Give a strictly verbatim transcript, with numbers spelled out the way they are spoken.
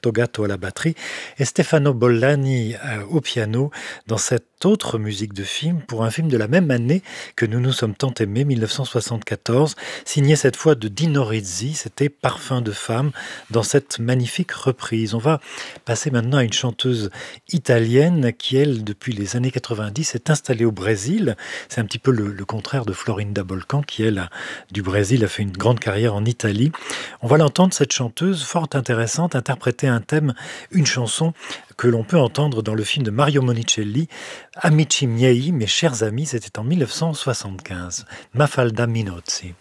Roberto Gatto à la batterie et Stefano Bollani euh, au piano dans cette autre musique de film pour un film de la même année que Nous nous sommes tant aimés, mille neuf cent soixante-quatorze, signé cette fois de Dino Risi, c'était Parfum de femme dans cette magnifique reprise. On va passer maintenant à une chanteuse italienne qui, elle, depuis les années quatre-vingt-dix, est installée au Brésil. C'est un petit peu le, le contraire de Florinda Bolkan qui, elle, a, du Brésil, a fait une grande carrière en Italie. On va l'entendre, cette chanteuse fort intéressante, interpréter un thème, une chanson que l'on peut entendre dans le film de Mario Monicelli, Amici miei, mes chers amis, c'était en mille neuf cent soixante-quinze. Mafalda Minozzi.